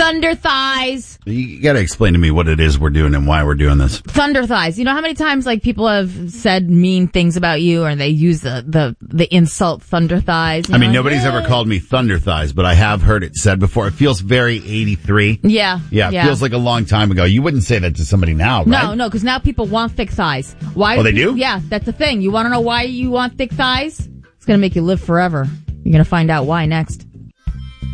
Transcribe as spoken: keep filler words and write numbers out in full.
Thunder thighs. You got to explain to me what it is we're doing and why we're doing this. Thunder thighs. You know how many times like people have said mean things about you, or they use the the, the insult thunder thighs? I mean, like, nobody's eh. ever called me thunder thighs, but I have heard it said before. It feels very eighty-three. Yeah. Yeah, it yeah. feels like a long time ago. You wouldn't say that to somebody now, right? No, no, because now people want thick thighs. Why? Oh, they people, do? Yeah, that's the thing. You want to know why you want thick thighs? It's going to make you live forever. You're going to find out why next.